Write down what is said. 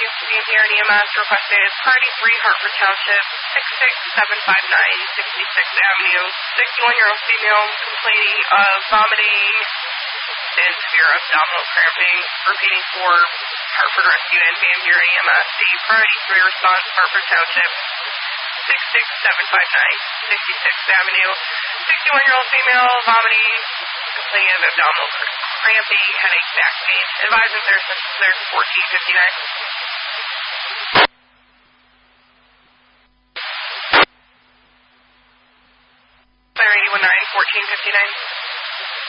Houston here in EMS requested Party 3, Hartford Township, 66759, 66th Avenue. 61-year-old female complaining of vomiting and severe abdominal cramping. Repeating for Hartford Rescue and Van Buren EMS. A Priority 3 response, Hartford Township, 66759, 66th Avenue. 61-year-old female vomiting, complaining of abdominal cramping, headache, back pain. Advising there's 1459. Fire 819, 1459.